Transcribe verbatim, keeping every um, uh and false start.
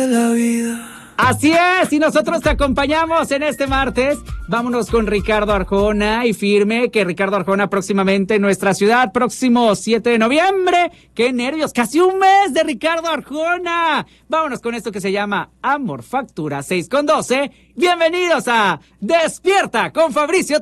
la vida. Así es, y nosotros te acompañamos en este martes. Vámonos con Ricardo Arjona y Firme, que Ricardo Arjona próximamente en nuestra ciudad, próximo siete de noviembre. ¡Qué nervios! ¡Casi un mes de Ricardo Arjona! Vámonos con esto que se llama Amor Factura seis con doce. Bienvenidos a Despierta con Fabricio